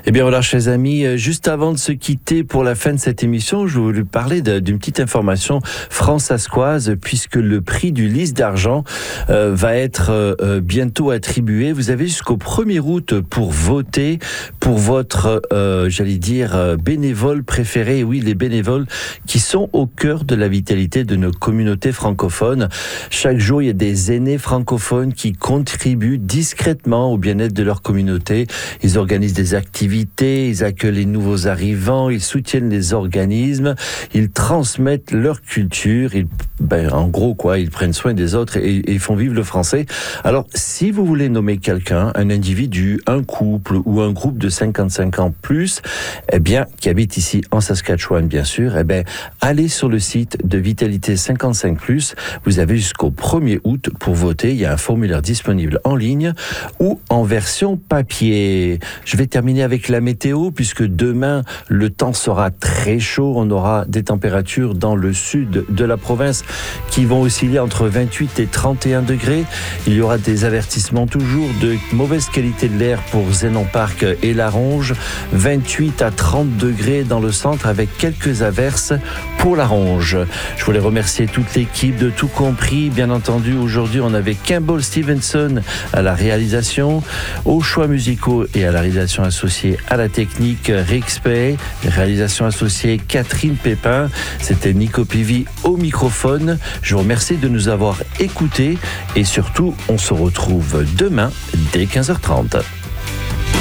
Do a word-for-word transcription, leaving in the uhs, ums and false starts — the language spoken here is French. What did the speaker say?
Eh bien voilà, chers amis, juste avant de se quitter pour la fin de cette émission, je voulais parler de, d'une petite information franc-sasquoise, puisque le prix du Lys d'argent euh, va être euh, bientôt attribué. Vous avez jusqu'au premier août pour voter pour votre, euh, j'allais dire, euh, bénévole préféré. Oui, les bénévoles qui sont au cœur de la vitalité de nos communautés francophones. Chaque jour, il y a des aînés francophones qui contribuent discrètement au bien-être de leur communauté. Ils organisent des activités, ils accueillent les nouveaux arrivants, ils soutiennent les organismes, ils transmettent leur culture, ils, ben, en gros quoi, ils prennent soin des autres et, et ils font vivre le français. Alors, si vous voulez nommer quelqu'un, un individu, un couple ou un groupe de cinquante-cinq ans plus, eh bien, qui habite ici en Saskatchewan, bien sûr, eh bien, allez sur le site de Vitalité cinquante-cinq plus. Vous avez jusqu'au premier août pour voter. Il y a un formulaire disponible en ligne ou en version papier. Je vais terminer avec la météo, puisque demain, le temps sera très chaud. On aura des températures dans le sud de la province qui vont osciller entre vingt-huit et trente et un degrés. Il y aura des avertissements toujours de mauvaise qualité de l'air pour Zénon Park et La Ronge. vingt-huit à trente degrés dans le centre avec quelques averses pour La Ronge. Je voulais remercier toute l'équipe de Tout Compris. Bien entendu, aujourd'hui, on avait Kimball Stevenson à la réalisation, aux choix musicaux et à la réalisation associée à la technique Rick Spey, réalisation associée Catherine Pépin. C'était Nico Pivi au microphone. Je vous remercie de nous avoir écoutés et surtout, on se retrouve demain dès quinze heures trente.